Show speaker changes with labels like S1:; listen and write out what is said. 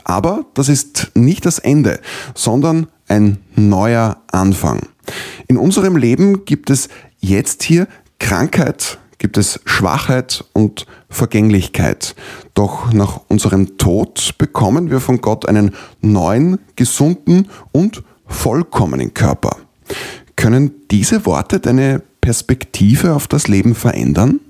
S1: Aber das ist nicht das Ende, sondern ein neuer Anfang. In unserem Leben gibt es jetzt hier Krankheit, gibt es Schwachheit und Vergänglichkeit. Doch nach unserem Tod bekommen wir von Gott einen neuen, gesunden und vollkommenen Körper. Können diese Worte deine Perspektive auf das Leben verändern?